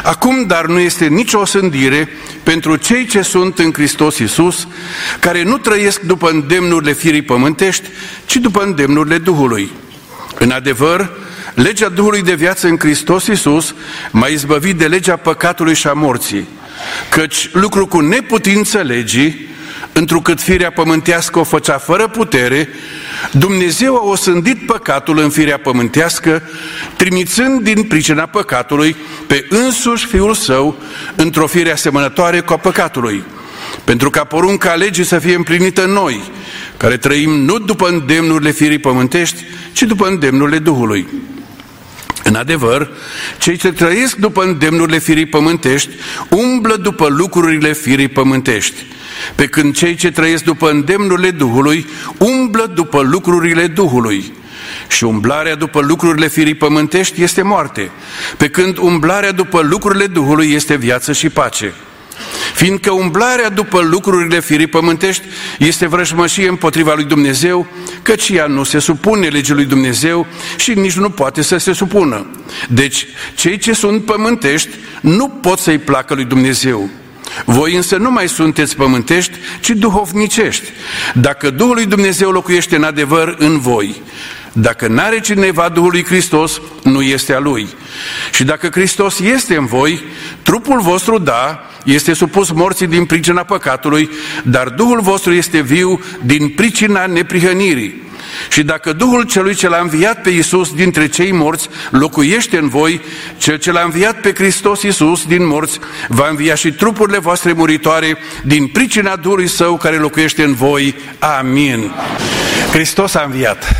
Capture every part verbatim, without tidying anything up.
Acum, dar, nu este nicio osândire pentru cei ce sunt în Hristos Iisus, care nu trăiesc după îndemnurile firii pământești, ci după îndemnurile Duhului. În adevăr, legea Duhului de viață în Hristos Iisus m-a izbăvit de legea păcatului și a morții, căci lucru cu neputință legii, întrucât firea pământească o făcea fără putere, Dumnezeu a osândit păcatul în firea pământească, trimițând din pricina păcatului pe însuși Fiul Său într-o fire asemănătoare cu a păcatului, pentru ca porunca legii să fie împlinită în noi, care trăim nu după îndemnurile firii pământești, ci după îndemnurile Duhului. În adevăr, cei ce trăiesc după îndemnurile firii pământești umblă după lucrurile firii pământești, pe când cei ce trăiesc după îndemnurile Duhului umblă după lucrurile Duhului. Și umblarea după lucrurile firii pământești este moarte, pe când umblarea după lucrurile Duhului este viață și pace. Fiindcă umblarea după lucrurile firii pământești este vrăjmășie împotriva lui Dumnezeu, căci ea nu se supune legii lui Dumnezeu și nici nu poate să se supună. Deci, cei ce sunt pământești nu pot să-i placă lui Dumnezeu. Voi însă nu mai sunteți pământești, ci duhovnicești, dacă Duhul lui Dumnezeu locuiește în adevăr în voi. Dacă n-are cineva Duhul lui Hristos, nu este a lui. Și dacă Hristos este în voi, trupul vostru, da, este supus morții din pricina păcatului, dar Duhul vostru este viu din pricina neprihănirii. Și dacă Duhul celui ce l-a înviat pe Iisus dintre cei morți locuiește în voi, cel ce l-a înviat pe Hristos Iisus din morți va învia și trupurile voastre muritoare din pricina Duhului Său care locuiește în voi. Amin. Hristos a înviat.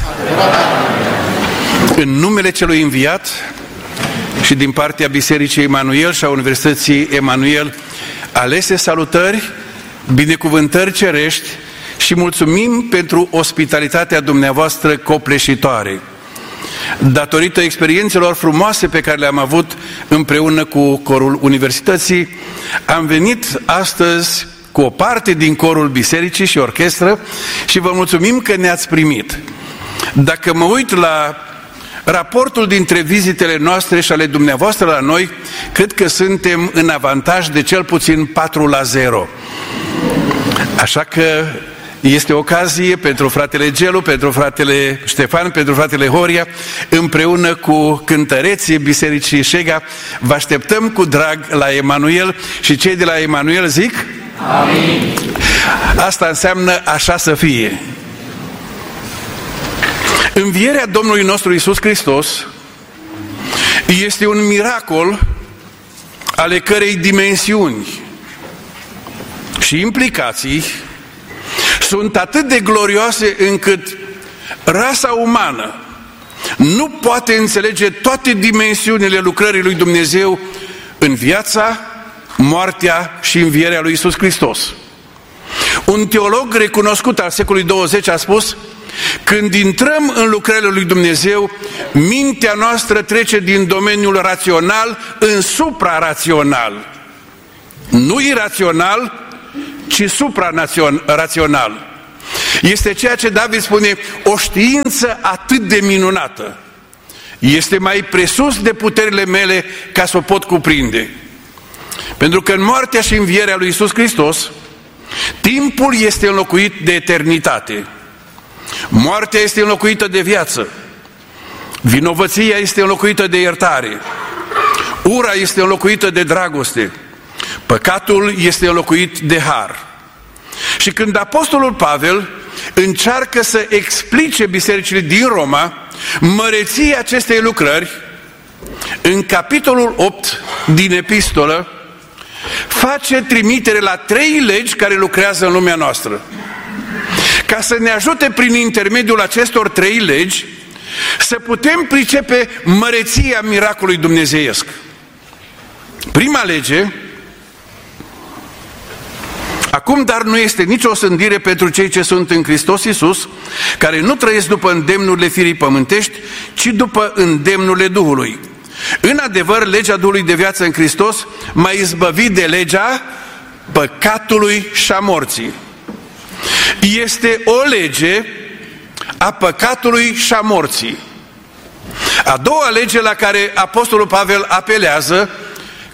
În numele celui înviat și din partea Bisericii Emanuel și a Universității Emanuel, alese salutări, binecuvântări cerești și mulțumim pentru ospitalitatea dumneavoastră copleșitoare. Datorită experiențelor frumoase pe care le-am avut împreună cu corul Universității, am venit astăzi cu o parte din corul bisericii și orchestră și vă mulțumim că ne-ați primit. Dacă mă uit la raportul dintre vizitele noastre și ale dumneavoastră la noi, cred că suntem în avantaj de cel puțin patru la zero. Așa că este ocazie pentru fratele Gelu, pentru fratele Ștefan, pentru fratele Horia, împreună cu cântăreții Bisericii Șega, vă așteptăm cu drag la Emanuel și cei de la Emanuel zic? Amin. Asta înseamnă așa să fie. Învierea Domnului nostru Iisus Hristos este un miracol ale cărei dimensiuni și implicații sunt atât de glorioase încât rasa umană nu poate înțelege toate dimensiunile lucrării lui Dumnezeu în viața, moartea și învierea lui Iisus Hristos. Un teolog recunoscut al secolului douăzeci a spus: când intrăm în lucrările lui Dumnezeu, mintea noastră trece din domeniul rațional în suprarațional. Nu irațional, ci suprarațional. Este ceea ce David spune: o știință atât de minunată este mai presus de puterile mele ca să o pot cuprinde. Pentru că în moartea și învierea lui Iisus Hristos, timpul este înlocuit de eternitate. Moartea este înlocuită de viață. Vinovăția este înlocuită de iertare. Ura este înlocuită de dragoste. Păcatul este înlocuit de har. Și când apostolul Pavel încearcă să explice bisericile din Roma măreția acestei lucrări, în capitolul opt din epistolă face trimitere la trei legi care lucrează în lumea noastră, ca să ne ajute prin intermediul acestor trei legi să putem pricepe măreția miracolului dumnezeiesc. Prima lege: acum dar nu este nicio osândire pentru cei ce sunt în Hristos Iisus, care nu trăiesc după îndemnurile firii pământești, ci după îndemnurile Duhului. În adevăr, legea Duhului de viață în Hristos m-a izbăvit de legea păcatului și a morții. Este o lege a păcatului și a morții. A doua lege la care apostolul Pavel apelează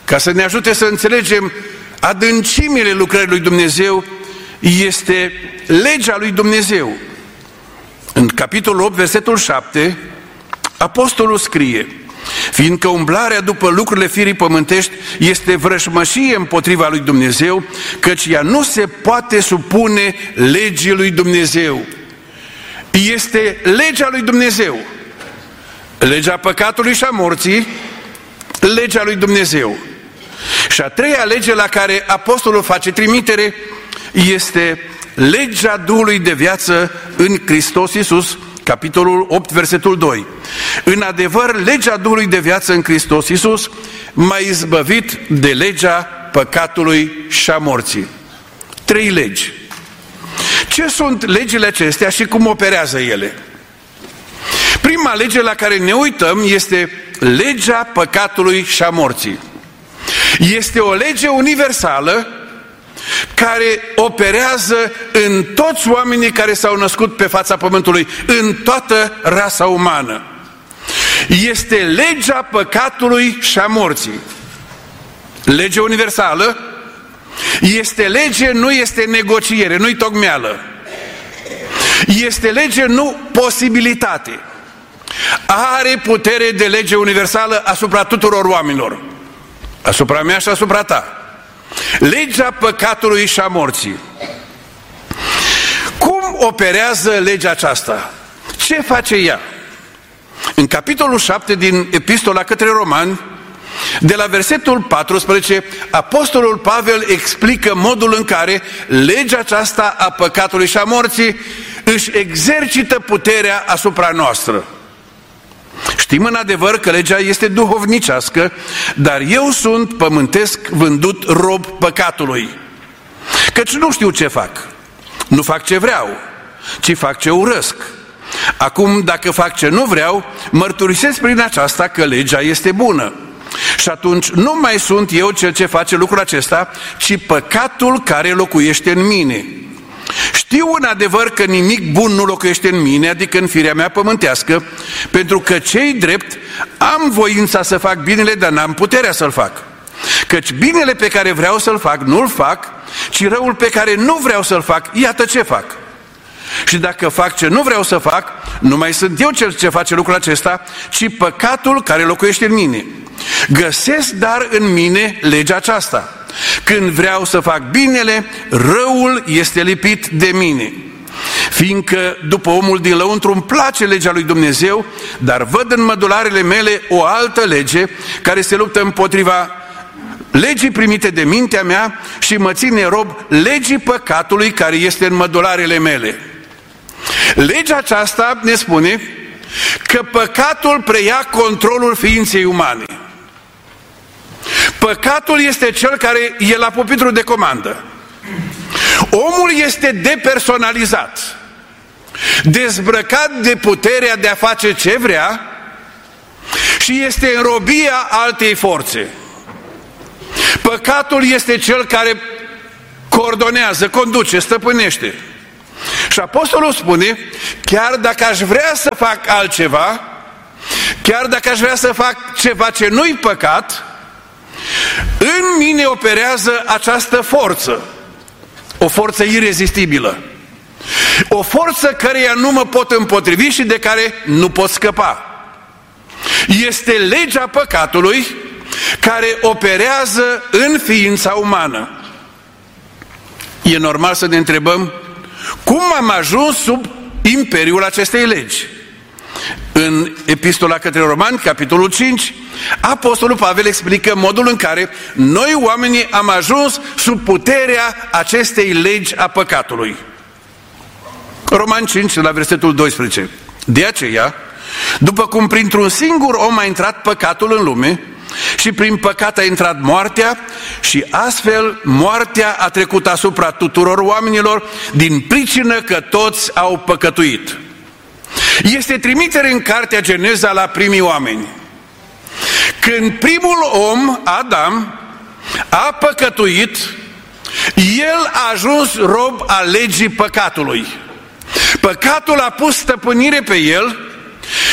ca să ne ajute să înțelegem adâncimile lucrării lui Dumnezeu, este legea lui Dumnezeu. În capitolul opt, versetul șapte, apostolul scrie: fiindcă umblarea după lucrurile firii pământești este vrăjmășie împotriva lui Dumnezeu, căci ea nu se poate supune legii lui Dumnezeu. Este legea lui Dumnezeu. Legea păcatului și a morții, legea lui Dumnezeu. Și a treia lege la care apostolul face trimitere este legea Duhului de viață în Hristos Iisus, capitolul opt, versetul doi. În adevăr, legea Duhului de viață în Hristos Iisus m-a izbăvit de legea păcatului și a morții. Trei legi. Ce sunt legile acestea și cum operează ele? Prima lege la care ne uităm este legea păcatului și a morții. Este o lege universală care operează în toți oamenii care s-au născut pe fața pământului, în toată rasa umană. Este legea păcatului și a morții. Lege universală, este lege, nu este negociere, nu-i tocmeală. Este lege, nu posibilitate. Are putere de lege universală asupra tuturor oamenilor. Asupra mea și asupra ta. Legea păcatului și a morții. Cum operează legea aceasta? Ce face ea? În capitolul șapte din Epistola către Romani, de la versetul paisprezece, apostolul Pavel explică modul în care legea aceasta a păcatului și a morții își exercită puterea asupra noastră. Știm în adevăr că legea este duhovnicească, dar eu sunt pământesc vândut rob păcatului. Căci nu știu ce fac. Nu fac ce vreau, ci fac ce urăsc. Acum, dacă fac ce nu vreau, mărturisesc prin aceasta că legea este bună. Și atunci nu mai sunt eu cel ce face lucrul acesta, ci păcatul care locuiește în mine. Știu în adevăr că nimic bun nu locuiește în mine, adică în firea mea pământească, pentru că cei drept am voința să fac binele, dar n-am puterea să-l fac. Căci binele pe care vreau să-l fac, nu-l fac, ci răul pe care nu vreau să-l fac, iată ce fac. Și dacă fac ce nu vreau să fac, nu mai sunt eu cel ce face lucrul acesta, ci păcatul care locuiește în mine. Găsesc dar în mine legea aceasta. Când vreau să fac binele, răul este lipit de mine. Fiindcă după omul din lăuntru îmi place legea lui Dumnezeu, dar văd în mădularele mele o altă lege care se luptă împotriva legii primite de mintea mea și mă ține rob legii păcatului care este în mădularele mele. Legea aceasta ne spune că păcatul preia controlul ființei umane. Păcatul este cel care e la pupitru de comandă. Omul este depersonalizat, dezbrăcat de puterea de a face ce vrea și este în robia altei forțe. Păcatul este cel care coordonează, conduce, stăpânește. Și apostolul spune, chiar dacă aș vrea să fac altceva, chiar dacă aș vrea să fac ceva ce nu-i păcat, în mine operează această forță, o forță irezistibilă, o forță căreia nu mă pot împotrivi și de care nu pot scăpa. Este legea păcatului care operează în ființa umană. E normal să ne întrebăm, cum am ajuns sub imperiul acestei legi? În Epistola către Romani, capitolul cinci, apostolul Pavel explică modul în care noi oamenii am ajuns sub puterea acestei legi a păcatului. Romani cinci, la versetul doisprezece. De aceea, după cum printr-un singur om a intrat păcatul în lume și prin păcat a intrat moartea și astfel moartea a trecut asupra tuturor oamenilor din pricină că toți au păcătuit. Este trimitere în cartea Geneza la primii oameni. Când primul om, Adam, a păcătuit, el a ajuns rob al legii păcatului. Păcatul a pus stăpânire pe el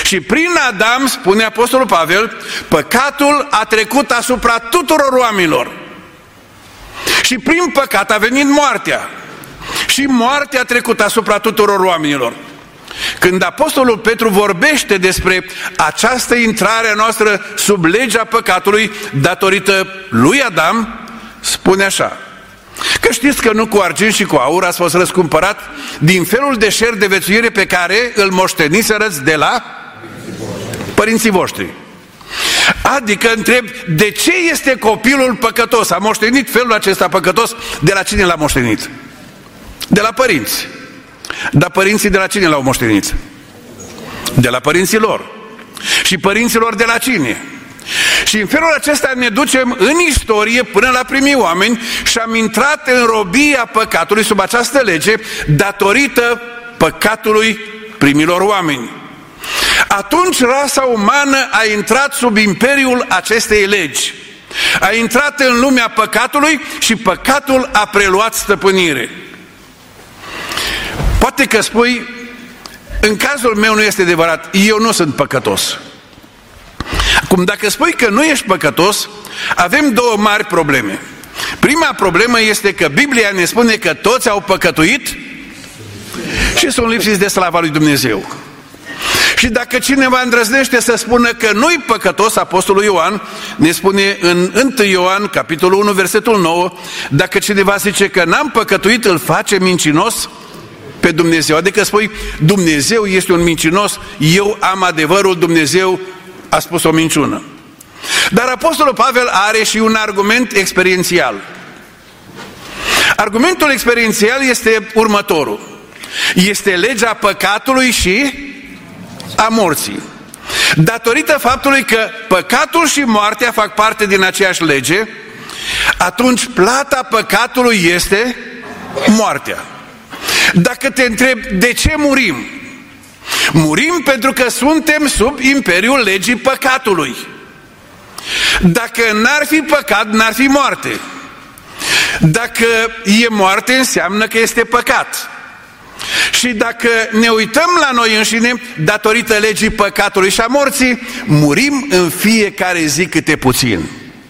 Și prin Adam, spune Apostolul Pavel, păcatul a trecut asupra tuturor oamenilor. Și prin păcat a venit moartea. Și moartea a trecut asupra tuturor oamenilor. Când Apostolul Petru vorbește despre această intrare a noastră sub legea păcatului datorită lui Adam, spune așa: că știți că nu cu argint și cu aur ați fost răscumpărat din felul de șer de viețuire pe care îl moșteniserăți de la părinții voștri. Adică întreb, de ce este copilul păcătos? A moștenit felul acesta păcătos, de la cine l-a moștenit? De la părinți. Dar părinții de la cine l-au moștenit? De la părinții lor. Și părinților de la cine? Și în felul acesta ne ducem în istorie până la primii oameni și am intrat în robia păcatului sub această lege datorită păcatului primilor oameni. Atunci rasa umană a intrat sub imperiul acestei legi. A intrat în lumea păcatului și păcatul a preluat stăpânire. Poate că spui, în cazul meu nu este adevărat, eu nu sunt păcătos. Acum, dacă spui că nu ești păcătos, avem două mari probleme. Prima problemă este că Biblia ne spune că toți au păcătuit și sunt lipsiți de slava lui Dumnezeu. Și dacă cineva îndrăznește să spună că nu-i păcătos, Apostolul Ioan ne spune în întâi Ioan, capitolul unu, versetul nouă, dacă cineva zice că n-am păcătuit, îl face mincinos pe Dumnezeu. Adică spui, Dumnezeu este un mincinos, eu am adevărul, Dumnezeu a spus o minciună. Dar Apostolul Pavel are și un argument experiențial. Argumentul experiențial este următorul. Este legea păcatului și a morții. Datorită faptului că păcatul și moartea fac parte din aceeași lege, atunci plata păcatului este moartea. Dacă te întreb de ce murim, murim pentru că suntem sub imperiul legii păcatului. Dacă n-ar fi păcat, n-ar fi moarte. Dacă e moarte, înseamnă că este păcat. Și dacă ne uităm la noi înșine, datorită legii păcatului și a morții, murim în fiecare zi câte puțin.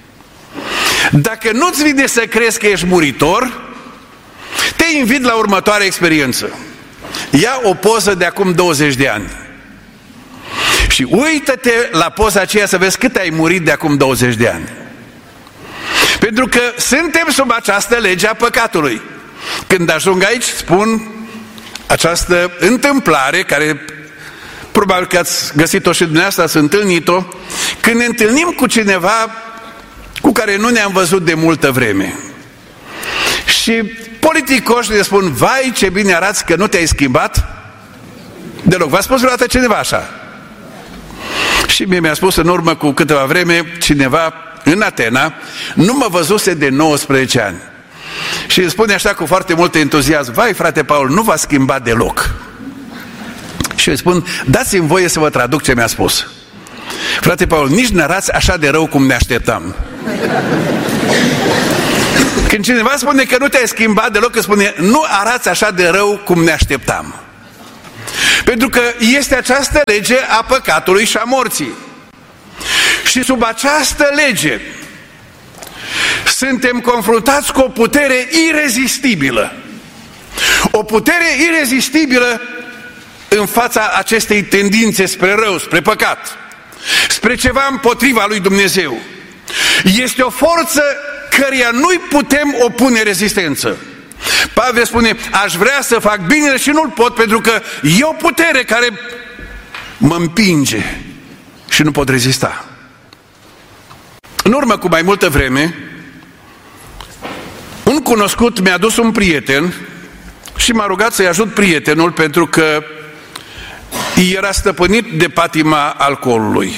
Dacă nu-ți vine să crezi că ești muritor, te invit la următoarea experiență. Ia o poză de acum douăzeci de ani și uită-te la poza aceea să vezi cât ai murit de acum douăzeci de ani. Pentru că suntem sub această lege a păcatului. Când ajung aici, spun această întâmplare, care probabil că ați găsit-o și dumneavoastră, ați întâlnit-o, când ne întâlnim cu cineva cu care nu ne-am văzut de multă vreme. Și politicoși ne spun, vai ce bine arăți că nu te-ai schimbat deloc. V-a spus vreodată cineva așa? Și mie mi-a spus în urmă cu câteva vreme cineva în Atena, nu mă văzuse de nouăsprezece ani. Și îmi spune așa cu foarte mult entuziasm, vai frate Paul, nu v-a schimbat deloc. Și îi spun, dați-mi voie să vă traduc ce mi-a spus. Frate Paul, nici n-arăți așa de rău cum ne așteptam. Când cineva spune că nu te-ai schimbat deloc, îți spune, nu arăți așa de rău cum ne așteptam. Pentru că este această lege a păcatului și a morții. Și sub această lege suntem confruntați cu o putere irezistibilă. O putere irezistibilă în fața acestei tendințe spre rău, spre păcat, spre ceva împotriva lui Dumnezeu. Este o forță căreia nu-i putem opune rezistență. Pavel spune, aș vrea să fac binele și nu-l pot pentru că e o putere care mă împinge și nu pot rezista. În urmă cu mai multă vreme, un cunoscut mi-a dus un prieten și m-a rugat să-i ajut prietenul pentru că era stăpânit de patima alcoolului.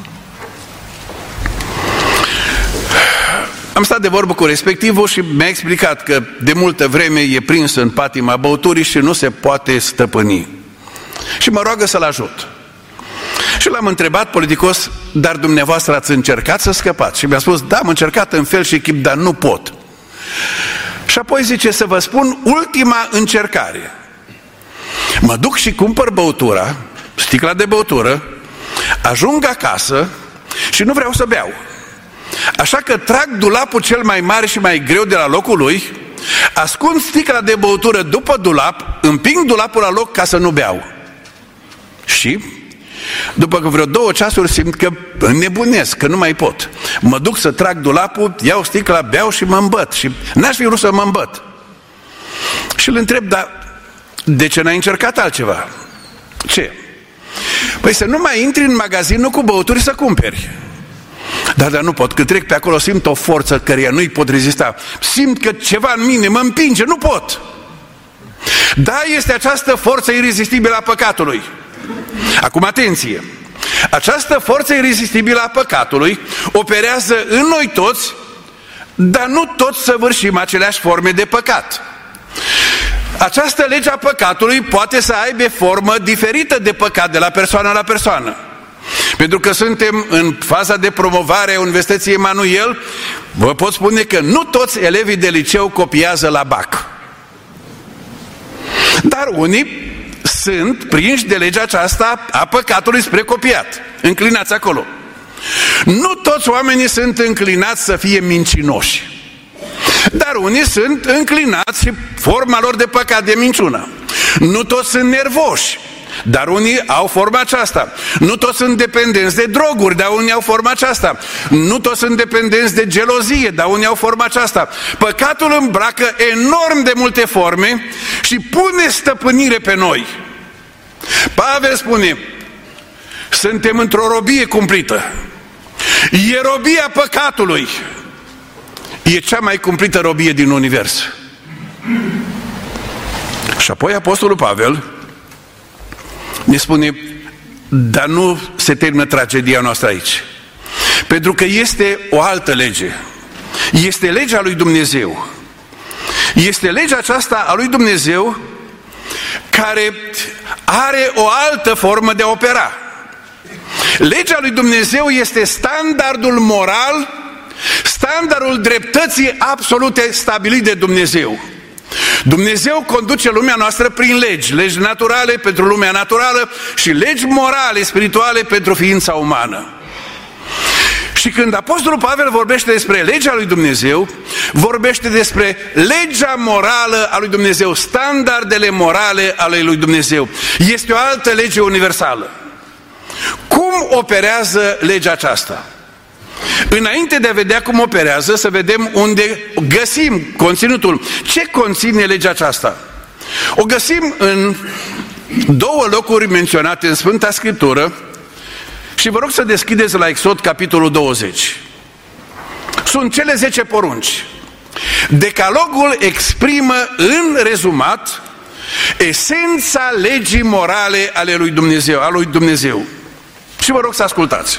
Am stat de vorbă cu respectivul și mi-a explicat că de multă vreme e prins în patima băuturii și nu se poate stăpâni. Și mă roagă să-l ajut. Și l-am întrebat politicos, dar dumneavoastră ați încercat să scăpați? Și mi-a spus, da, am încercat în fel și chip, dar nu pot. Și apoi zice, să vă spun ultima încercare. Mă duc și cumpăr băutura, sticla de băutură, Ajung acasă și nu vreau să beau. Așa că trag dulapul cel mai mare și mai greu de la locul lui, ascund sticla de băutură după dulap, împing dulapul la loc ca să nu beau. Și după vreo două ceasuri simt că înnebunesc, că nu mai pot. Mă duc să trag dulapul, iau sticla, beau și mă îmbăt. Și n-aș fi vrut să mă îmbăt. Și îl întreb, dar de ce n-ai încercat altceva? Ce? Păi să nu mai intri în magazinul cu băuturi să cumperi. Dar, dar nu pot, când trec pe acolo simt o forță căreia nu-i pot rezista. Simt că ceva în mine mă împinge, nu pot. Da, este această forță irezistibilă a păcatului. Acum atenție! Această forță irezistibilă a păcatului operează în noi toți, dar nu toți săvârșim aceleași forme de păcat. Această lege a păcatului poate să aibă formă diferită de păcat de la persoană la persoană. Pentru că suntem în faza de promovare a Universității Emanuel, vă pot spune că nu toți elevii de liceu copiază la bac. Dar unii sunt prinși de legea aceasta a păcatului spre copiat, înclinați acolo. Nu toți oamenii sunt înclinați să fie mincinoși, dar unii sunt înclinați și forma lor de păcat de minciună. Nu toți sunt nervoși, dar unii au forma aceasta. Nu toți sunt dependenți de droguri, dar unii au forma aceasta. Nu toți sunt dependenți de gelozie, dar unii au forma aceasta. Păcatul îmbracă enorm de multe forme și pune stăpânire pe noi. Pavel spune, suntem într-o robie cumplită. E robia păcatului. E cea mai cumplită robie din univers. Și apoi Apostolul Pavel ne spune, dar nu se termină tragedia noastră aici. Pentru că este o altă lege. Este legea lui Dumnezeu. Este legea aceasta a lui Dumnezeu care are o altă formă de a opera. Legea lui Dumnezeu este standardul moral, standardul dreptății absolute stabilit de Dumnezeu. Dumnezeu conduce lumea noastră prin legi, legi naturale pentru lumea naturală și legi morale, spirituale pentru ființa umană. Și când Apostolul Pavel vorbește despre legea lui Dumnezeu, vorbește despre legea morală a lui Dumnezeu, standardele morale ale lui Dumnezeu. Este o altă lege universală. Cum operează legea aceasta? Înainte de a vedea cum operează, să vedem unde găsim conținutul. Ce conține legea aceasta? O găsim în două locuri menționate în Sfânta Scriptură și vă rog să deschideți la Exod, capitolul douăzeci. Sunt cele zece porunci. Decalogul exprimă în rezumat esența legii morale ale lui Dumnezeu, a lui Dumnezeu. Și vă rog să ascultați.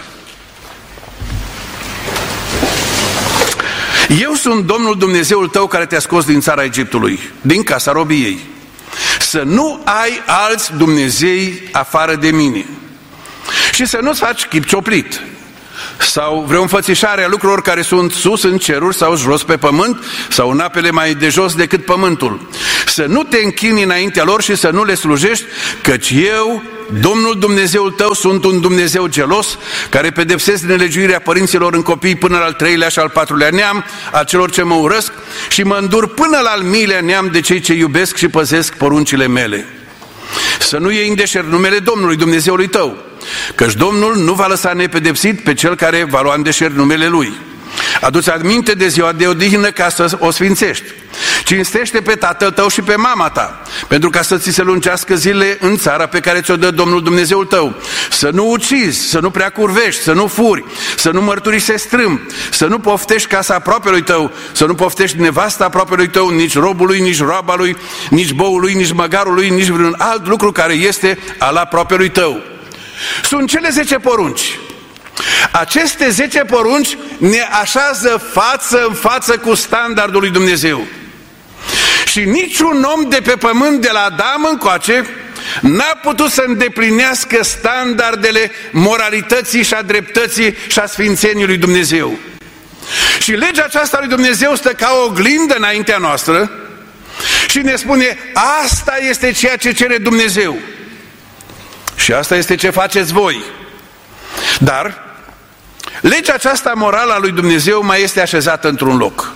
Eu sunt Domnul Dumnezeul tău care te-a scos din țara Egiptului, din casa robiei. Să nu ai alți Dumnezei afară de mine. Și să nu-ți faci chip cioplit sau vreo înfățișare a lucrurilor care sunt sus în ceruri sau jos pe pământ sau în apele mai de jos decât pământul. Să nu te închini înaintea lor și să nu le slujești, căci eu, Domnul Dumnezeul tău, sunt un Dumnezeu gelos, care pedepsesc nelegiuirea părinților în copii până la al treilea și al patrulea neam, a celor ce mă urăsc, și mă îndur până la al miilea neam de cei ce iubesc și păzesc poruncile mele. Să nu iei în deșert numele Domnului Dumnezeului tău, căci Domnul nu va lăsa nepedepsit pe cel care va lua în deșert numele Lui. Adu-ți aminte de ziua de odihnă ca să o sfințești. Cinstește pe tatăl tău și pe mama ta, pentru ca să ți se lungească zilele în țara pe care ți-o dă Domnul Dumnezeul tău. Să nu ucizi, să nu prea curvești, să nu furi, să nu mărturisești strâmb, să nu poftești casa aproapelui tău, să nu poftești nevasta aproapelui tău, nici robului, nici roaba lui, nici boului, nici măgarului, nici vreun alt lucru care este al aproapelui tău. Sunt cele zece porunci. Aceste zece porunci ne așează față în față cu standardul lui Dumnezeu. Și niciun om de pe pământ de la Adam încoace n-a putut să îndeplinească standardele moralității și a dreptății și a sfințeniei lui Dumnezeu. Și legea aceasta lui Dumnezeu stă ca o oglindă înaintea noastră și ne spune: asta este ceea ce cere Dumnezeu. Și asta este ce faceți voi. Dar legea aceasta morală a lui Dumnezeu mai este așezată într-un loc.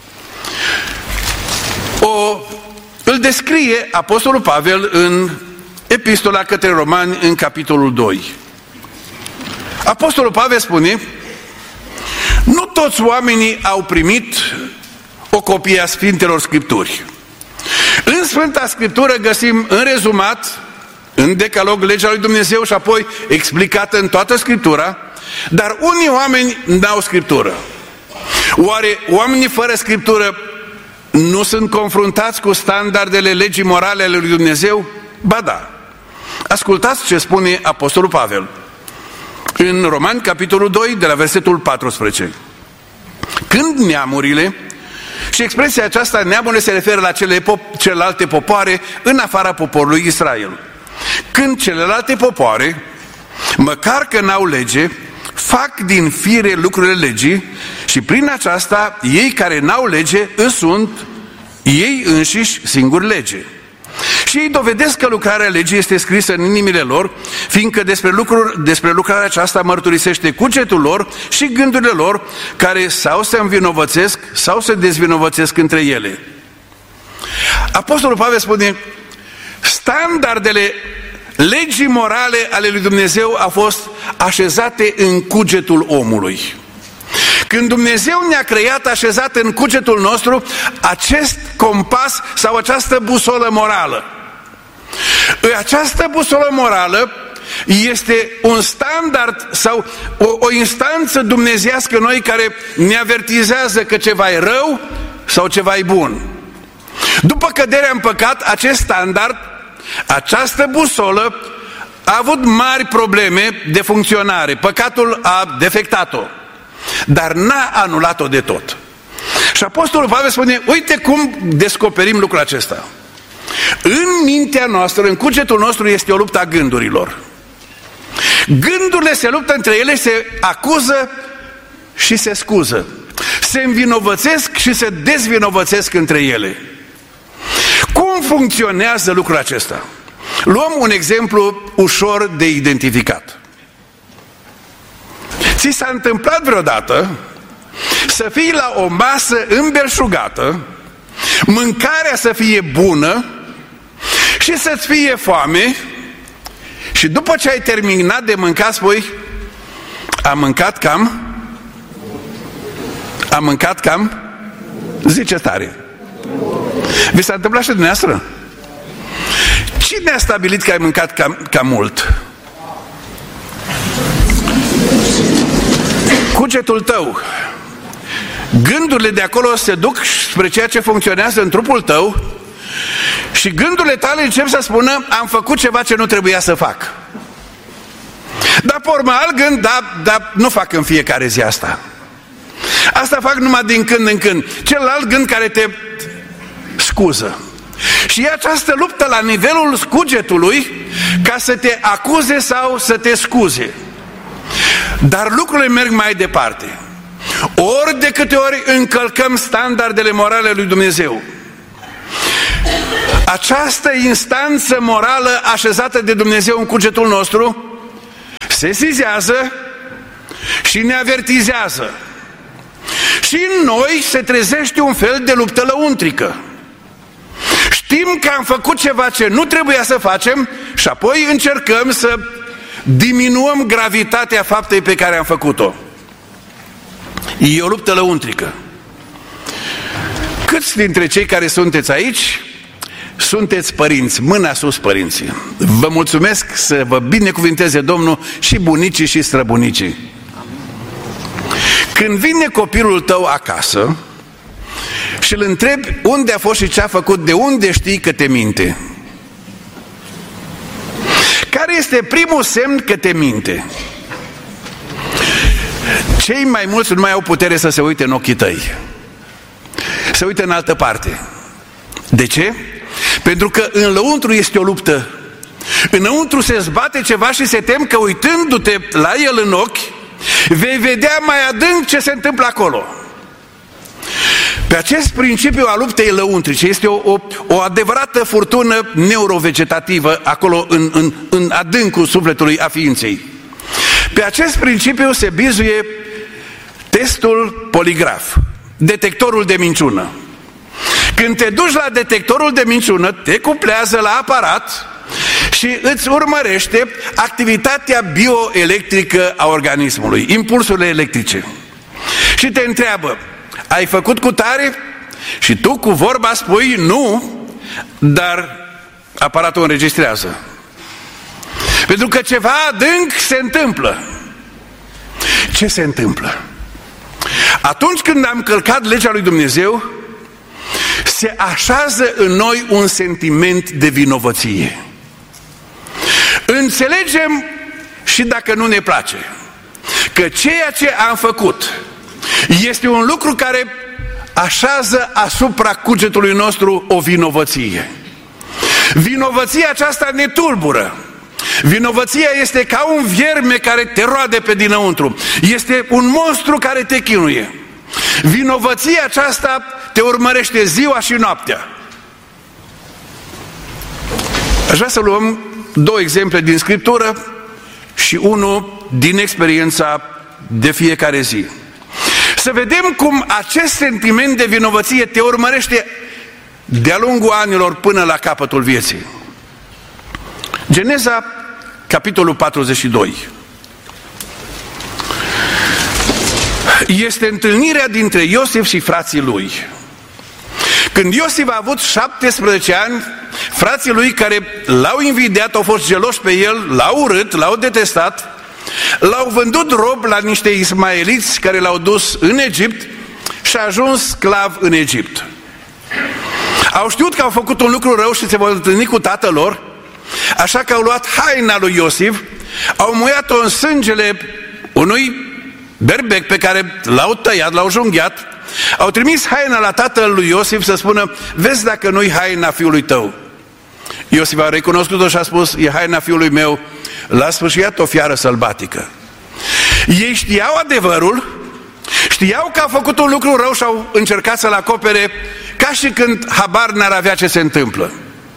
O, îl descrie Apostolul Pavel în Epistola către Romani, în capitolul doi. Apostolul Pavel spune: nu toți oamenii au primit o copie a Sfintelor Scripturi. În Sfânta Scriptură găsim în rezumat, în Decalog, legea lui Dumnezeu și apoi explicată în toată Scriptura, dar unii oameni n-au Scriptură. Oare oamenii fără Scriptură nu sunt confruntați cu standardele legii morale ale lui Dumnezeu? Ba da. Ascultați ce spune Apostolul Pavel în Romani, capitolul doi, de la versetul paisprezece. Când neamurile, și expresia aceasta neamurile se referă la cele pop- celelalte popoare în afara poporului Israel. Când celelalte popoare, măcar că n-au lege, fac din fire lucrurile legii și prin aceasta ei care n-au lege îți sunt ei înșiși singuri lege. Și ei dovedesc că lucrarea legii este scrisă în inimile lor, fiindcă despre, lucruri, despre lucrarea aceasta mărturisește cugetul lor și gândurile lor, care sau se învinovățesc sau se dezvinovățesc între ele. Apostolul Pavel spune: standardele legii morale ale lui Dumnezeu au fost așezate în cugetul omului. Când Dumnezeu ne-a creat așezat în cugetul nostru acest compas sau această busolă morală. Această busolă morală este un standard sau o, o instanță dumnezeiască noi care ne avertizează că ceva e rău sau ceva e bun. După căderea în păcat, acest standard, această busolă a avut mari probleme de funcționare. Păcatul a defectat-o, dar n-a anulat-o de tot. Și Apostolul Pavel spune: uite cum descoperim lucrul acesta. În mintea noastră, în cugetul nostru, este o luptă a gândurilor. Gândurile se luptă între ele, se acuză și se scuză. Se învinovățesc și se dezvinovățesc între ele. Cum funcționează lucrul acesta? Luăm un exemplu ușor de identificat. Ți s-a întâmplat vreodată să fii la o masă îmbelșugată, mâncarea să fie bună și să-ți fie foame și după ce ai terminat de mâncat spui: am mâncat cam? Am mâncat cam? Zice tare. Vi s-a întâmplat și dumneavoastră? Cine a stabilit că ai mâncat cam, cam mult? Cugetul tău. Gândurile de acolo se duc spre ceea ce funcționează în trupul tău și gândurile tale încep să spună: am făcut ceva ce nu trebuia să fac. Dar pe urmă alt gând: da, da, nu fac în fiecare zi asta. Asta fac numai din când în când. Celălalt gând care te scuză. Și e această luptă la nivelul cugetului ca să te acuze sau să te scuze. Dar lucrurile merg mai departe. Ori de câte ori încălcăm standardele morale lui Dumnezeu, această instanță morală așezată de Dumnezeu în cugetul nostru se sizează și ne avertizează. Și în noi se trezește un fel de luptă lăuntrică. Știm că am făcut ceva ce nu trebuia să facem și apoi încercăm să diminuăm gravitatea faptei pe care am făcut-o. E o luptă lăuntrică. Câți dintre cei care sunteți aici sunteți părinți? Mâna sus, părinții. Vă mulțumesc, să vă binecuvinteze Domnul și bunicii și străbunicii. Când vine copilul tău acasă și îl întrebi unde a fost și ce a făcut, de unde știi că te minte? Care este primul semn că te minte? Cei mai mulți nu mai au putere să se uite în ochii tăi. Se uită în altă parte. De ce? Pentru că în lăuntru este o luptă. Înăuntru se zbate ceva și se tem că uitându-te la el în ochi vei vedea mai adânc ce se întâmplă acolo. Pe acest principiu al luptei lăuntrice este o, o, o adevărată furtună neurovegetativă acolo în, în, în adâncul sufletului a ființei. Pe acest principiu se bizuie testul poligraf, detectorul de minciună. Când te duci la detectorul de minciună, te cuplează la aparat și îți urmărește activitatea bioelectrică a organismului, impulsurile electrice. Și te întreabă, ai făcut cutare? Și tu cu vorba spui nu, dar aparatul înregistrează. Pentru că ceva adânc se întâmplă. Ce se întâmplă? Atunci când am călcat legea lui Dumnezeu, se așează în noi un sentiment de vinovăție. Înțelegem și dacă nu ne place că ceea ce am făcut este un lucru care așează asupra cugetului nostru o vinovăție. Vinovăția aceasta ne tulbură. Vinovăția este ca un vierme care te roade pe dinăuntru. Este un monstru care te chinuie. Vinovăția aceasta te urmărește ziua și noaptea. Aș vrea să luăm două exemple din Scriptură și unul din experiența de fiecare zi. Să vedem cum acest sentiment de vinovăție te urmărește de-a lungul anilor până la capătul vieții. Geneza, capitolul patruzeci și doi. Este întâlnirea dintre Iosif și frații lui. Când Iosif a avut șaptesprezece ani, frații lui care l-au invidiat, au fost geloși pe el, l-au urât, l-au detestat, l-au vândut rob la niște ismaeliți care l-au dus în Egipt și a ajuns sclav în Egipt. Au știut că au făcut un lucru rău și se vor întâlni cu tatăl lor, așa că au luat haina lui Iosif, au muiat-o în sângele unui berbec pe care l-au tăiat, l-au junghiat, au trimis haina la tatăl lui Iosif să spună, vezi dacă nu-i haina fiului tău. Iosif a recunoscut-o și a spus, e haina fiului meu, l-a sfârșit o fiară sălbatică. Ei știau adevărul, știau că a făcut un lucru rău și au încercat să-l acopere ca și când habar n-ar avea ce se întâmplă.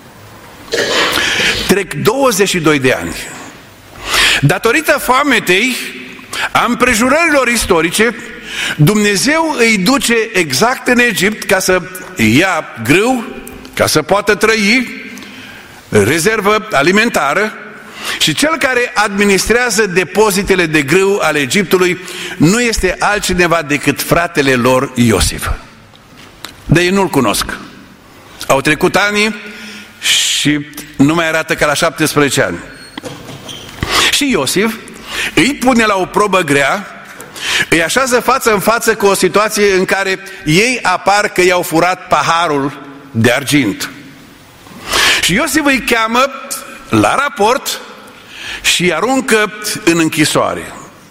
Trec douăzeci și doi de ani. Datorită foametei, a împrejurărilor istorice, Dumnezeu îi duce exact în Egipt ca să ia grâu, ca să poată trăi, rezervă alimentară, și cel care administrează depozitele de grâu ale Egiptului nu este altcineva decât fratele lor Iosif. Dar ei nu-l cunosc. Au trecut ani și nu mai arată ca la șaptesprezece ani. Și Iosif îi pune la o probă grea, îi așează față în față cu o situație în care ei apar că i-au furat paharul de argint. Și Iosif îi cheamă la raport și îi aruncă în închisoare.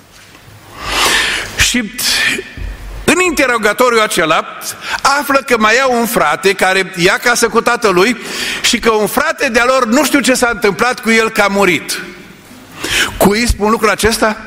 Și în interogatoriul acela află că mai au un frate care ia acasă cu tatălui și că un frate de-a lor nu știu ce s-a întâmplat cu el, că a murit. Cui spun lucrul acesta?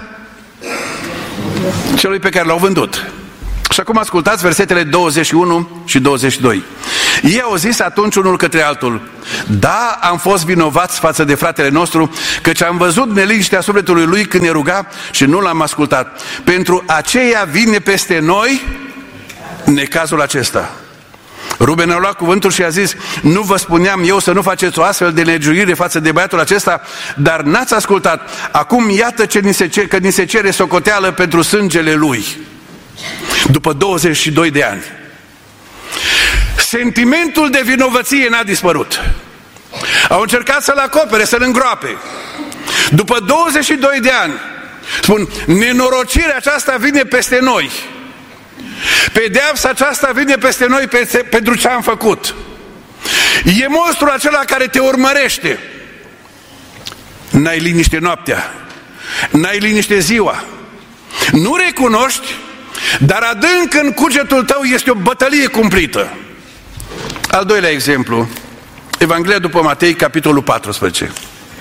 Celui pe care l-au vândut. Și acum ascultați versetele douăzeci și unu și douăzeci și doi. Ei au zis atunci unul către altul, da, am fost vinovați față de fratele nostru, căci am văzut neliniștea sufletului lui când ne ruga și nu l-am ascultat. Pentru aceea vine peste noi necazul acesta. Ruben a luat cuvântul și a zis, nu vă spuneam eu să nu faceți o astfel de nelegiuire față de băiatul acesta, dar n-ați ascultat. Acum iată ce ni se cer, că ni se cere socoteală pentru sângele lui. După douăzeci și doi de ani. Sentimentul de vinovăție n-a dispărut. Au încercat să-l acopere, să-l îngroape. După douăzeci și doi de ani, spun, nenorocirea aceasta vine peste noi. Pedeapsa aceasta vine peste noi peste, pentru ce am făcut. E monstrul acela care te urmărește. N-ai liniște noaptea, n-ai liniște ziua, nu recunoști, dar adânc în cugetul tău este o bătălie cumplită. Al doilea exemplu, Evanghelia după Matei, capitolul paisprezece.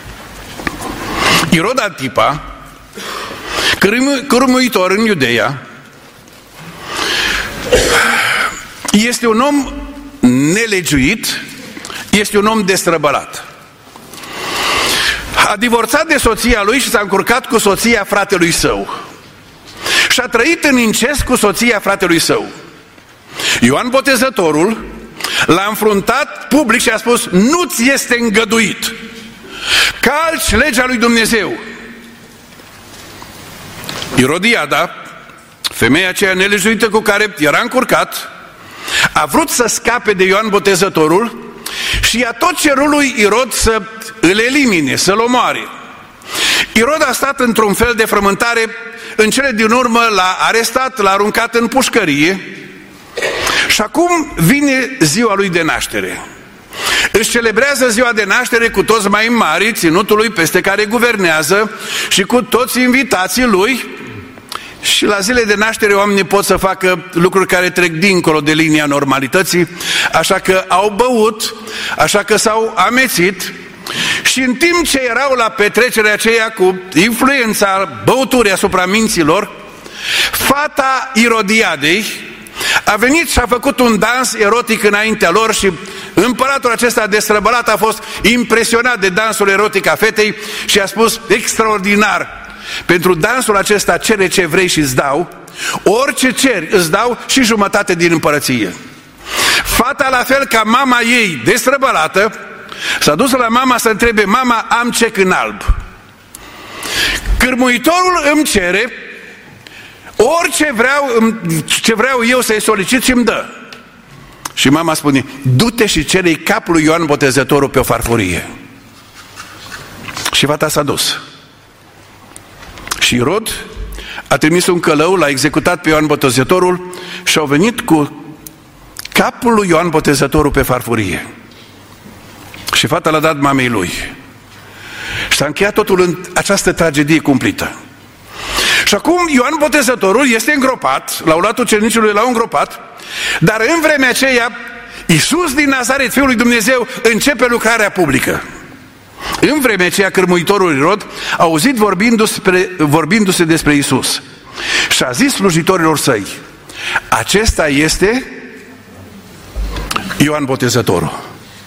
Irod Antipa, cârmuitor în Iudeea, este un om nelegiuit, este un om destrăbălat. a divorțat de soția lui și s-a încurcat cu soția fratelui său. Și a trăit în incest cu soția fratelui său. Ioan Botezătorul l-a înfruntat public și a spus: nu-ți este îngăduit, calci legea lui Dumnezeu. Irodiada, femeia aceea nelejuită cu care era încurcat, a vrut să scape de Ioan Botezătorul și i-a tot cerut lui Irod să îl elimine, să-l omoare. Irod a stat într-un fel de frământare, în cele din urmă l-a arestat, l-a aruncat în pușcărie și acum vine ziua lui de naștere. Își celebrează ziua de naștere cu toți mai mari ținutului peste care guvernează și cu toți invitații lui. Și la zile de naștere oamenii pot să facă lucruri care trec dincolo de linia normalității, așa că au băut, așa că s-au amețit. Și în timp ce erau la petrecerea aceea cu influența băuturii asupra minților, fata Irodiadei a venit și a făcut un dans erotic înaintea lor și împăratul acesta destrăbălat a fost impresionat de dansul erotic a fetei și a spus: extraordinar, pentru dansul acesta cere ce vrei și îți dau, orice ceri îți dau și jumătate din împărăție. Fata, la fel ca mama ei destrăbălată, s-a dus la mama să întrebe: mama, am cec în alb, cârmuitorul îmi cere orice vreau, ce vreau eu să-i solicit și îmi dă. Și mama spune: du-te și cere-i capul lui Ioan Botezătorul pe o farfurie. Și fata s-a dus. Și Irod a trimis un călău, l-a executat pe Ioan Botezătorul și au venit cu capul lui Ioan Botezătorul pe farfurie. Și fata l-a dat mamei lui. Și s-a încheiat totul în această tragedie cumplită. Și acum Ioan Botezătorul este îngropat, l-au luat ucenicii, l-au îngropat, dar în vremea aceea Iisus din Nazaret, Fiul lui Dumnezeu, începe lucrarea publică. În vremea aceea cârmuitorul Irod a auzit vorbindu-se, vorbindu-se despre Iisus și a zis slujitorilor săi: acesta este Ioan Botezătorul,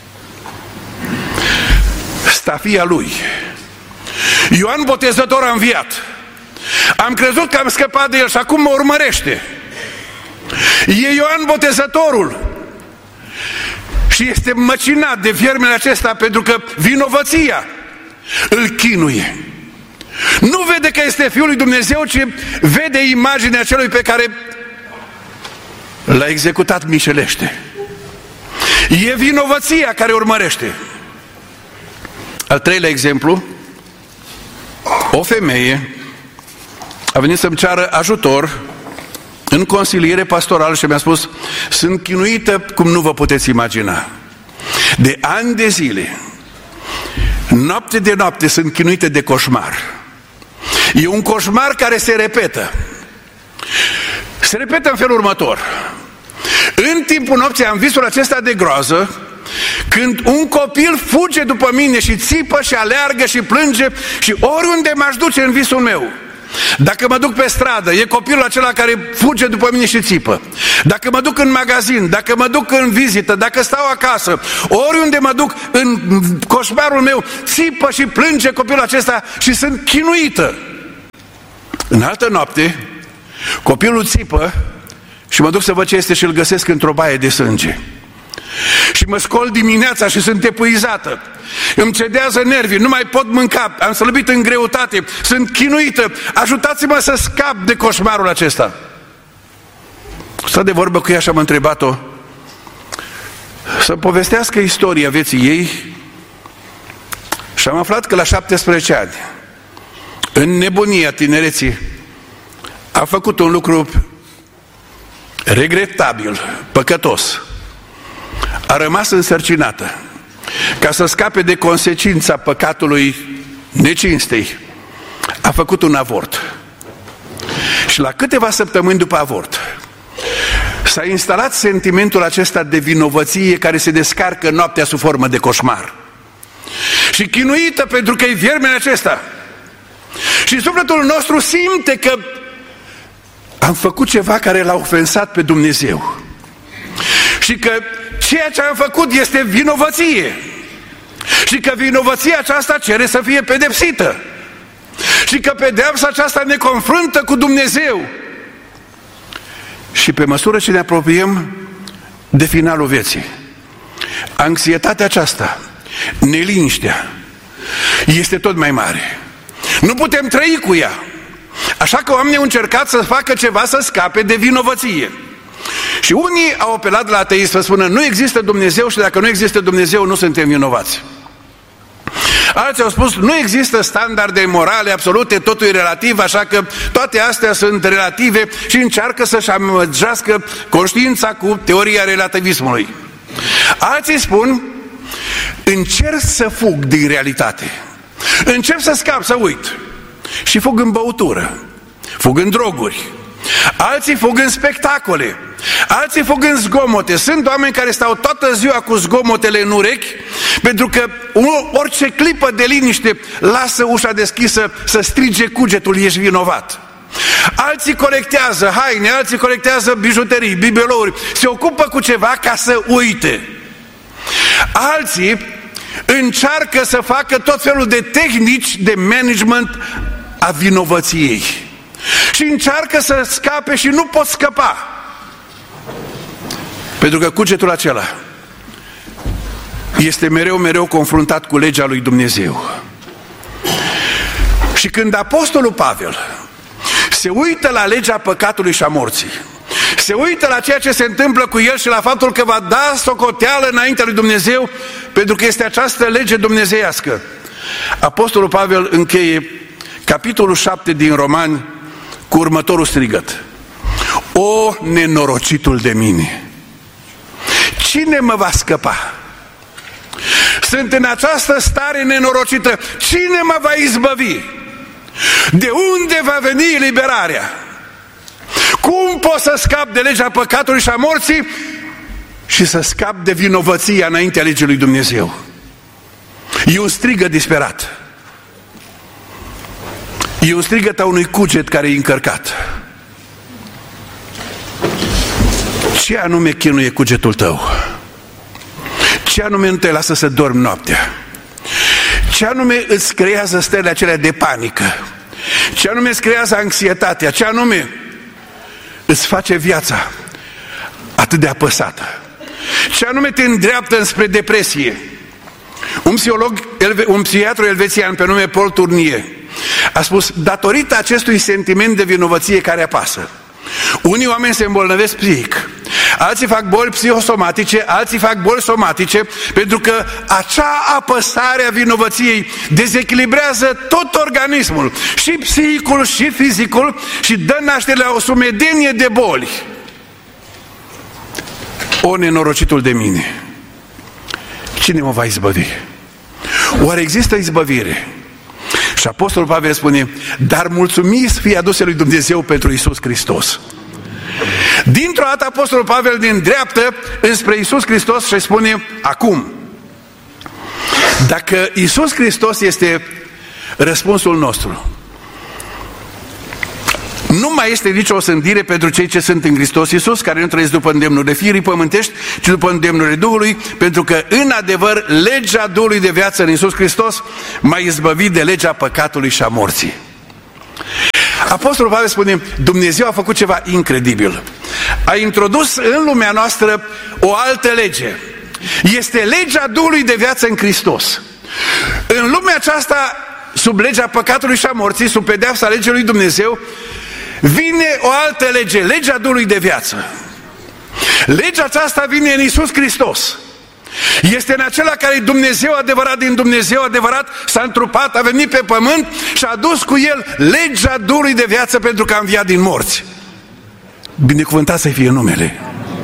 stafia lui. Ioan Botezător a înviat. Am crezut că am scăpat de el și acum mă urmărește. E Ioan Botezătorul și este măcinat de viermele acesta pentru că vinovăția îl chinuie. Nu vede că este Fiul lui Dumnezeu, ci vede imaginea celui pe care l-a executat mișelește. E vinovăția care urmărește. Al treilea exemplu: o femeie a venit să-mi ceară ajutor în consiliere pastorală și mi-a spus: sunt chinuită cum nu vă puteți imagina. De ani de zile, noapte de noapte, sunt chinuită de coșmar. E un coșmar care se repetă. Se repetă în felul următor: în timpul nopții am visul acesta de groază, când un copil fuge după mine și țipă și aleargă și plânge și oriunde m-aș duce în visul meu. Dacă mă duc pe stradă, e copilul acela care fuge după mine și țipă. Dacă mă duc în magazin, dacă mă duc în vizită, dacă stau acasă, oriunde mă duc în coșmarul meu, țipă și plânge copilul acesta și sunt chinuită. În altă noapte, copilul țipă și mă duc să văd ce este și îl găsesc într-o baie de sânge. Și mă scol dimineața și sunt epuizată. Îmi cedează nervii, nu mai pot mânca, am slăbit în greutate, sunt chinuită. Ajutați-mă să scap de coșmarul acesta. Stă de vorbă cu ea și am întrebat-o să povestească istoria vieții ei și am aflat că la șaptesprezece ani, în nebunia tinereții, a făcut un lucru regretabil, păcătos. A rămas însărcinată ca să scape de consecința păcatului necinstei. A făcut un avort. Și la câteva săptămâni după avort s-a instalat sentimentul acesta de vinovăție care se descarcă noaptea sub formă de coșmar. Și chinuită pentru că e viermele acesta. Și sufletul nostru simte că am făcut ceva care l-a ofensat pe Dumnezeu. Și că ceea ce am făcut este vinovăție. și că vinovăția aceasta cere să fie pedepsită și că pedeapsa aceasta ne confruntă cu Dumnezeu. Și pe măsură ce ne apropiem de finalul vieții, anxietatea aceasta, neliniștea, este tot mai mare. Nu putem trăi cu ea. Așa că oamenii au încercat să facă ceva să scape de vinovăție. Și unii au apelat la ateism să spună: nu există Dumnezeu și dacă nu există Dumnezeu nu suntem vinovați. Alții au spus: nu există standarde morale absolute, totul e relativ, așa că toate astea sunt relative, și încearcă să-și amăgească conștiința cu teoria relativismului. Alții spun: încerc să fug din realitate, încep să scap, să uit, și fug în băutură, fug în droguri. Alții fug în spectacole, alții fug în zgomote. Sunt oameni care stau toată ziua cu zgomotele în urechi, pentru că orice clipă de liniște lasă ușa deschisă să strige cugetul: ești vinovat. Alții colectează haine, alții colectează bijuterii, bibelouri, se ocupă cu ceva ca să uite. Alții încearcă să facă tot felul de tehnici de management a vinovăției și încearcă să scape și nu pot scăpa, pentru că cugetul acela este mereu, mereu confruntat cu legea lui Dumnezeu. Și când apostolul Pavel se uită la legea păcatului și a morții, se uită la ceea ce se întâmplă cu el și la faptul că va da socoteală înaintea lui Dumnezeu, pentru că este această lege dumnezeiască, apostolul Pavel încheie capitolul șapte din Romani cu următorul strigăt: o, nenorocitul de mine! Cine mă va scăpa? Sunt în această stare nenorocită. Cine mă va izbăvi? De unde va veni eliberarea? Cum pot să scap de legea păcatului și a morții și să scap de vinovăția înaintea legii lui Dumnezeu? E un strigăt disperat. E un strigăt a unui cuget care e încărcat. Ce anume chinuie cugetul tău? Ce anume nu te lasă să dormi noaptea? Ce anume îți creează stările acelea de panică? Ce anume îți creează anxietatea? Ce anume îți face viața atât de apăsată? Ce anume te îndreaptă înspre depresie? Un psiholog, un psihiatru elvețian pe nume Paul Tournier a spus: datorită acestui sentiment de vinovăție care apasă, unii oameni se îmbolnăvesc psihic, alții fac boli psihosomatice, alții fac boli somatice, pentru că acea apăsare a vinovăției dezechilibrează tot organismul, și psihicul și fizicul, și dă naștere la o sumedenie de boli. O, nenorocitul de mine! Cine mă va izbăvi? Oare există izbăvire? Și apostolul Pavel spune: dar mulțumiți fie aduse lui Dumnezeu pentru Iisus Hristos. Dintr-o dată apostolul Pavel ne îndreaptă înspre Iisus Hristos și spune: acum, dacă Iisus Hristos este răspunsul nostru, nu mai este nicio osândire pentru cei ce sunt în Hristos Iisus, care nu trăiesc după îndemnurile firii pământești, ci după îndemnurile Duhului, pentru că în adevăr legea Duhului de viață în Iisus Hristos m-a izbăvit de legea păcatului și a morții. Apostolul Pavel spune: Dumnezeu a făcut ceva incredibil. A introdus în lumea noastră o altă lege. Este legea Duhului de viață în Hristos. În lumea aceasta, sub legea păcatului și a morții, sub pedeapsa legii lui Dumnezeu, vine o altă lege, legea Duhului de viață. Legea aceasta vine în Iisus Hristos. Este în acela care e Dumnezeu adevărat din Dumnezeu adevărat, s-a întrupat, a venit pe pământ și a dus cu el legea Duhului de viață, pentru că a înviat din morți. Binecuvântat să fie numele.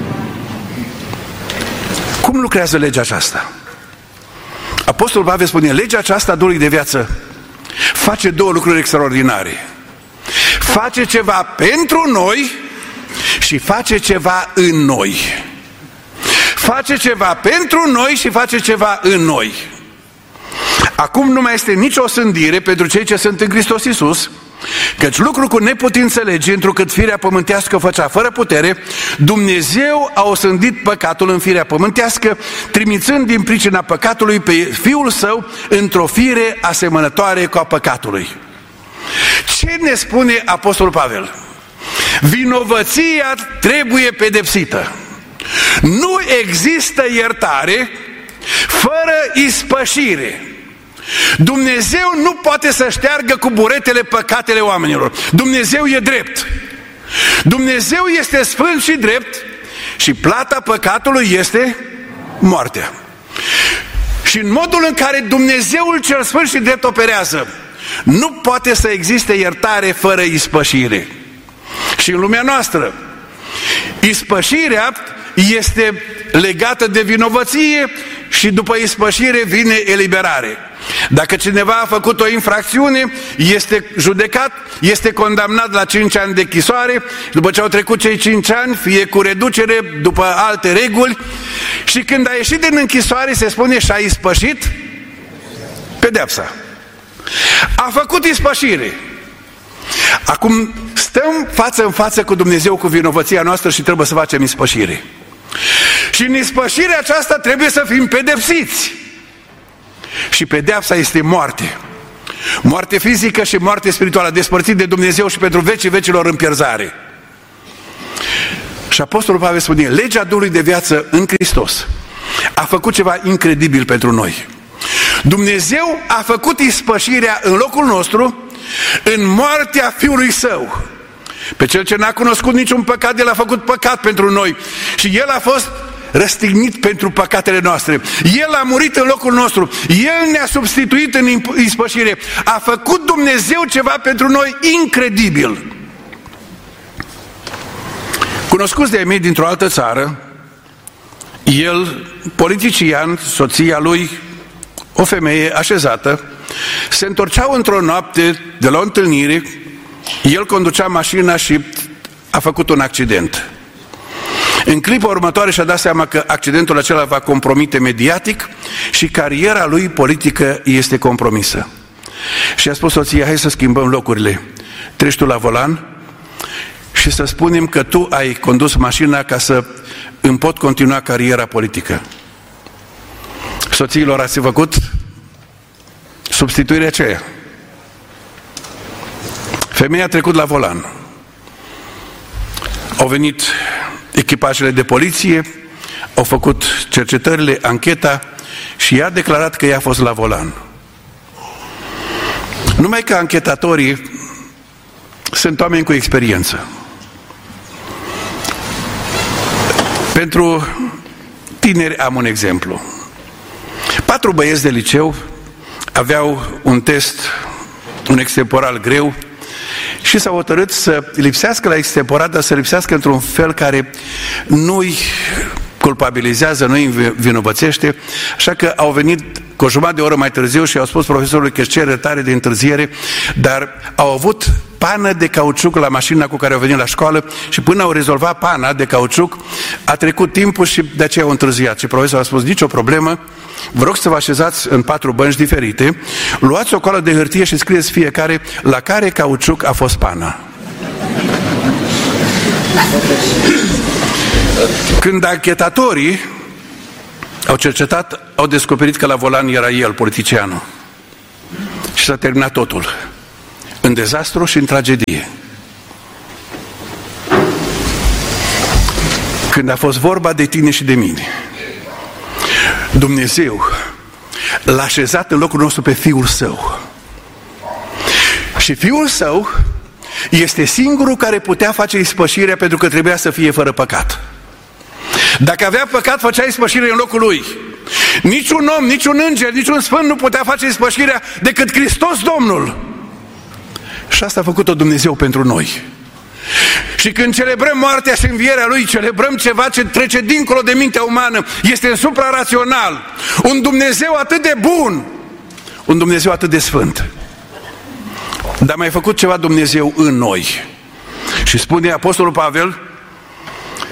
Cum lucrează legea aceasta? Apostolul Pavel spune: legea aceasta a Duhului de viață face două lucruri extraordinare. Face ceva pentru noi și face ceva în noi. Face ceva pentru noi și face ceva în noi. Acum nu mai este nicio osândire pentru cei ce sunt în Hristos Iisus, Căci lucru cu neputință legii, întrucât firea pământească făcea fără putere, Dumnezeu a osândit păcatul în firea pământească, trimițând din pricina păcatului pe Fiul Său într-o fire asemănătoare cu a păcatului. Ce ne spune Apostolul Pavel? Vinovăția trebuie pedepsită. Nu există iertare fără ispășire. Dumnezeu nu poate să șteargă cu buretele păcatele oamenilor. Dumnezeu e drept. Dumnezeu este sfânt și drept și plata păcatului este moartea. Și în modul în care Dumnezeul cel sfânt și drept operează, nu poate să existe iertare fără ispășire. Și în lumea noastră, ispășirea este legată de vinovăție și după ispășire vine eliberare. Dacă cineva a făcut o infracțiune, este judecat, este condamnat la cinci ani de chisoare, după ce au trecut cei cinci ani, fie cu reducere după alte reguli, și când a ieșit din închisoare se spune și-a ispășit pedeapsa. A făcut ispășire. Acum stăm față în față cu Dumnezeu cu vinovăția noastră și trebuie să facem ispășire. Și în ispășirea aceasta trebuie să fim pedepsiți. Și pedeapsa este moarte. Moarte fizică și moarte spirituală, despărțit de Dumnezeu și pentru vecii vecilor în pierzare. Și Apostolul Pavel spune, legea Duhului de viață în Hristos a făcut ceva incredibil pentru noi. Dumnezeu a făcut ispășirea în locul nostru în moartea Fiului Său. Pe Cel ce n-a cunoscut niciun păcat, El a făcut păcat pentru noi și El a fost răstignit pentru păcatele noastre. El a murit în locul nostru. El ne-a substituit în ispășire. A făcut Dumnezeu ceva pentru noi incredibil. Cunoscuți de-ai mei dintr-o altă țară, el, politician, soția lui, o femeie așezată, se întorceau într-o noapte de la o întâlnire, el conducea mașina și a făcut un accident. În clipa următoare și-a dat seama că accidentul acela va compromite mediatic și cariera lui politică este compromisă. Și a spus soția, hai să schimbăm locurile. Treci tu la volan și să spunem că tu ai condus mașina ca să îmi pot continua cariera politică. Soțiilor, ați făcut substituirea aceea. Femeia a trecut la volan. Au venit echipajele de poliție, au făcut cercetările, ancheta și ea a declarat că ea a fost la volan. Numai că anchetatorii sunt oameni cu experiență. Pentru tineri am un exemplu. Patru băieți de liceu aveau un test, un extemporal greu și s-au hotărât să lipsească la extemporat, dar să lipsească într-un fel care nu-i culpabilizează, nu-i vinovățește, așa că au venit cu o jumătate de oră mai târziu și au spus profesorului că își cer iertare de întârziere, dar au avut pană de cauciuc la mașina cu care au venit la școală și până au rezolvat pana de cauciuc a trecut timpul și de aceea au întârziat. Și profesorul a spus, nicio problemă, vă rog să vă așezați în patru bănci diferite, luați o coală de hârtie și scrieți fiecare la care cauciuc a fost pana. Când anchetatorii au cercetat, au descoperit că la volan era el, politicianul. Și s-a terminat totul. În dezastru și în tragedie. Când a fost vorba de tine și de mine, Dumnezeu l-a așezat în locul nostru pe Fiul Său. Și Fiul Său este singurul care putea face ispășirea pentru că trebuia să fie fără păcat. Dacă avea păcat, făcea ispășire în locul lui. Niciun om, niciun înger, niciun sfânt nu putea face ispășirea decât Hristos Domnul. Și asta a făcut-o Dumnezeu pentru noi. Și când celebrăm moartea și învierea Lui, celebrăm ceva ce trece dincolo de mintea umană, este suprarațional. Un Dumnezeu atât de bun, un Dumnezeu atât de sfânt. Dar mai a făcut ceva Dumnezeu în noi. Și spune Apostolul Pavel,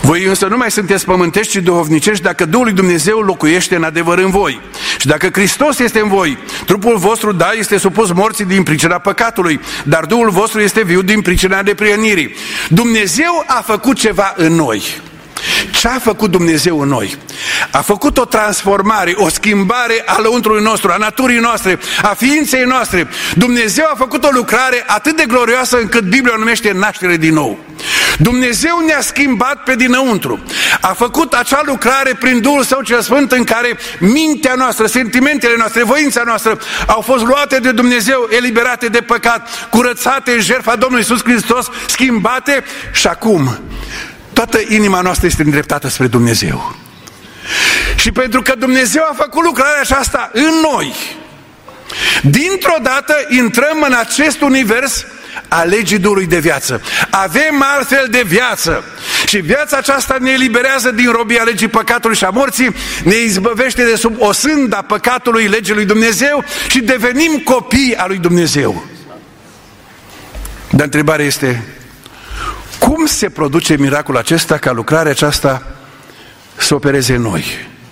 Voi însă nu mai sunteți pământești, ci duhovnicești, dacă Duhul lui Dumnezeu locuiește în adevăr în voi. Și dacă Hristos este în voi, trupul vostru, da, este supus morții din pricina păcatului, dar Duhul vostru este viu din pricina neprienirii. Dumnezeu a făcut ceva în noi. Ce a făcut Dumnezeu în noi? A făcut o transformare, o schimbare a lăuntrului nostru, a naturii noastre, a ființei noastre. Dumnezeu a făcut o lucrare atât de glorioasă încât Biblia o numește naștere din nou. Dumnezeu ne-a schimbat pe dinăuntru. A făcut acea lucrare prin Duhul Său cel Sfânt în care mintea noastră, sentimentele noastre, voința noastră au fost luate de Dumnezeu, eliberate de păcat, curățate în jertfa Domnului Iisus Hristos, schimbate și acum toată inima noastră este îndreptată spre Dumnezeu. Și pentru că Dumnezeu a făcut lucrarea aceasta în noi, dintr-o dată intrăm în acest univers a legii Duhului de viață. Avem altfel de viață. Și viața aceasta ne eliberează din robia legii păcatului și a morții, ne izbăvește de sub osânda păcatului legii lui Dumnezeu și devenim copii al lui Dumnezeu. Dar întrebarea este: cum se produce miracolul acesta ca lucrarea aceasta să opereze în noi?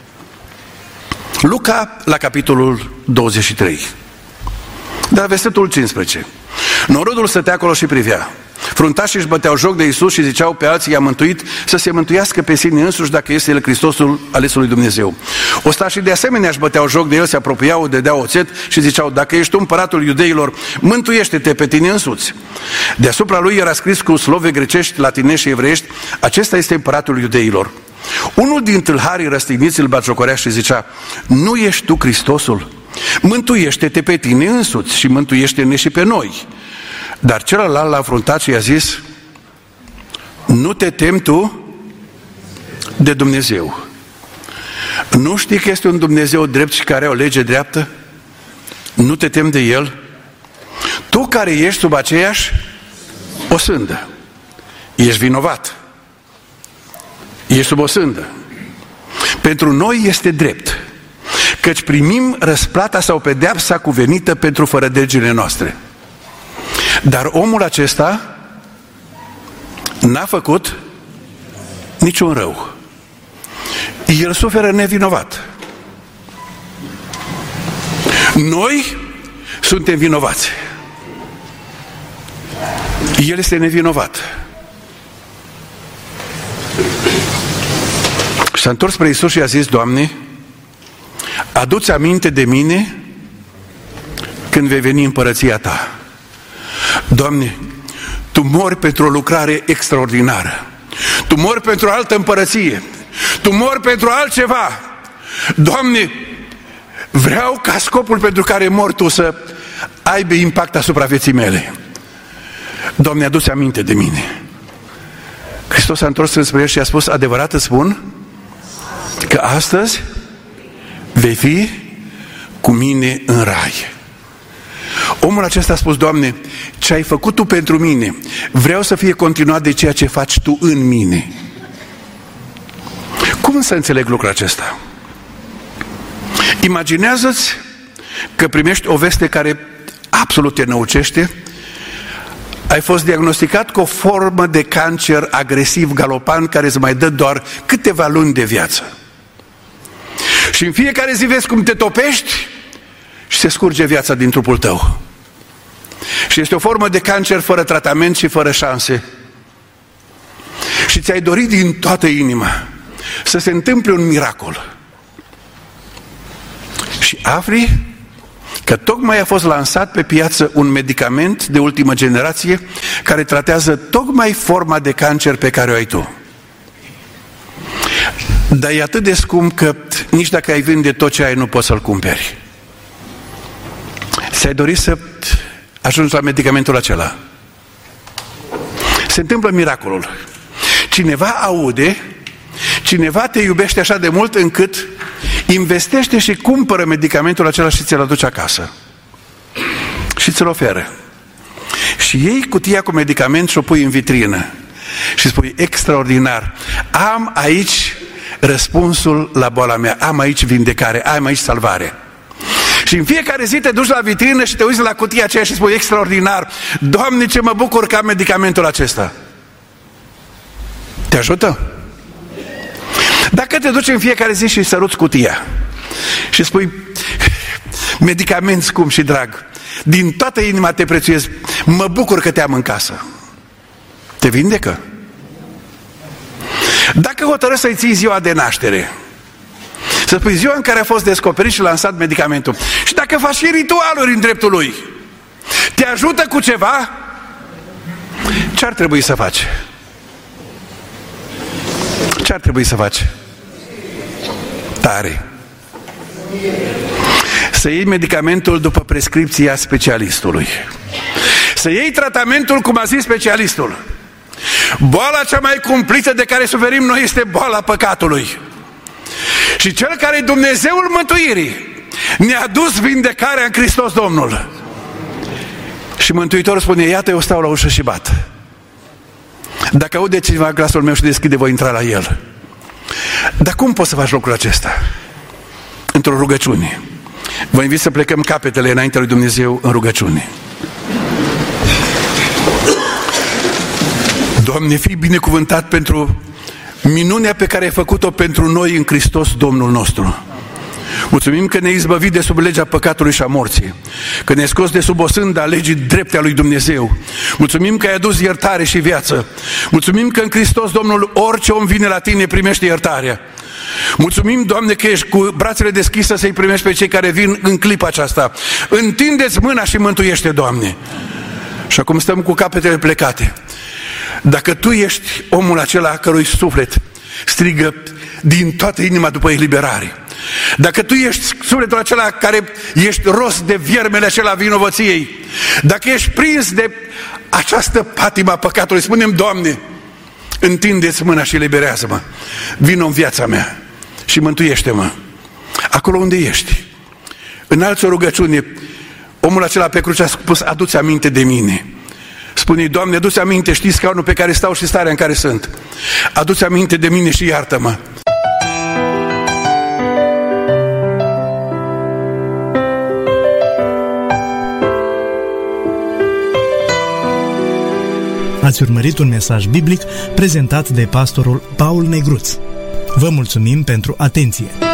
Luca, la capitolul douăzeci și trei, de la versetul cincisprezece. Norodul stătea acolo și privea. Fruntașii își băteau joc de Iisus și ziceau pe alții: i-a mântuit, să se mântuiască pe sine însuși dacă este El Hristosul alesul lui Dumnezeu. Ostașii de asemenea își băteau joc de El, se apropiau, dădeau oțet și ziceau: dacă ești tu împăratul iudeilor, mântuiește-te pe tine însuți. Deasupra lui era scris cu slove grecești, latinești și evreiești: acesta este împăratul iudeilor. Unul din tâlharii răstigniți îl batjocorea și zicea: nu ești tu Hristosul? Mântuiește-te pe tine însuți și mântuiește-ne și pe noi. Dar celălalt l-a înfruntat și i-a zis: nu te temi tu de Dumnezeu? Nu știi că este un Dumnezeu drept și care are o lege dreaptă? Nu te temi de El? Tu care ești sub aceeași osândă, ești vinovat, ești sub osândă. Pentru noi este drept, căci primim răsplata sau pedeapsa cuvenită pentru fărădegile noastre. Dar omul acesta n-a făcut niciun rău. El suferă nevinovat. Noi suntem vinovați. El este nevinovat. Și s-a întors spre Iisus și a zis: Doamne, adu-ți aminte de mine când vei veni în împărăția Ta. Doamne, Tu mori pentru o lucrare extraordinară. Tu mori pentru o altă împărăție. Tu mori pentru altceva. Doamne, vreau ca scopul pentru care mor Tu să aibă impact asupra vieții mele. Doamne, adu-ți aminte de mine. Hristos s-a întors spre el și a spus: adevărat îți spun că astăzi vei fi cu mine în rai. Omul acesta a spus: Doamne, ce ai făcut Tu pentru mine, vreau să fie continuat de ceea ce faci Tu în mine. Cum să înțeleg lucrul acesta? Imaginează-ți că primești o veste care absolut te năucește. Ai fost diagnosticat cu o formă de cancer agresiv galopant care îți mai dă doar câteva luni de viață. Și în fiecare zi vezi cum te topești și se scurge viața din trupul tău. Și este o formă de cancer fără tratament și fără șanse. Și ți-ai dorit din toată inima să se întâmple un miracol. Și afli că tocmai a fost lansat pe piață un medicament de ultimă generație care tratează tocmai forma de cancer pe care o ai tu. Dar e atât de scump că nici dacă ai vinde tot ce ai, nu poți să-l cumperi. Ți-ai dorit să ajungi la medicamentul acela. Se întâmplă miracolul. Cineva aude, cineva te iubește așa de mult încât investește și cumpără medicamentul acela și ți-l aduce acasă. Și ți-l oferă. Și iei cutia cu medicament și o pui în vitrină. Și spui: extraordinar, am aici răspunsul la boala mea, am aici vindecare, am aici salvare. Și în fiecare zi te duci la vitrină și te uiți la cutia aceea și spui: extraordinar, Doamne, ce mă bucur că am medicamentul acesta. Te ajută? Dacă te duci în fiecare zi și săruți cutia și spui medicament scump și drag, din toată inima te prețuiesc, mă bucur că te-am în casă, te vindecă? Dacă hotărăști să-i ții ziua de naștere, să spui ziua în care a fost descoperit și lansat medicamentul, și dacă faci și ritualuri în dreptul lui, te ajută cu ceva? Ce ar trebui să faci? Ce ar trebui să faci? Tare. Să iei medicamentul după prescripția specialistului. Să iei tratamentul cum a zis specialistul. Boala cea mai cumplită de care suferim noi este boala păcatului. Și Cel care e Dumnezeul mântuirii ne-a dus vindecarea în Hristos Domnul. Și Mântuitorul spune, iată, eu stau la ușă și bat. Dacă aude cineva glasul meu și deschide, voi intra la el. Dar cum poți să faci lucrul acesta? Într-o rugăciune. Vă invit să plecăm capetele înaintea lui Dumnezeu în rugăciune. Doamne, fii binecuvântat pentru minunea pe care ai făcut-o pentru noi în Hristos Domnul nostru. Mulțumim că ne-ai izbăvit de sub legea păcatului și a morții, că ne-ai scos de sub o sândă a legii drepte a lui Dumnezeu. Mulțumim că ai adus iertare și viață. Mulțumim că în Hristos Domnul orice om vine la tine primește iertarea. Mulțumim, Doamne, că ești cu brațele deschise să-i primești pe cei care vin în clipa aceasta. Întindeți mâna și mântuiește, Doamne. Și acum stăm cu capetele plecate. Dacă Tu ești omul acela a cărui suflet strigă din toată inima după eliberare, dacă Tu ești sufletul acela care ești rost de viermele acela vinovăției, dacă ești prins de această patimă a păcatului, spune-mi, Doamne, întindeți mâna și eliberează-mă, vino în viața mea și mântuiește-mă acolo unde ești. Înalți o rugăciune. Omul acela pe cruce a spus, adu-ți aminte de mine. Spune-i, Doamne, adu-ți aminte, știi scaunul pe care stau și starea în care sunt. Adu-ți aminte de mine și iartă-mă. Ați urmărit un mesaj biblic prezentat de pastorul Paul Negruț. Vă mulțumim pentru atenție!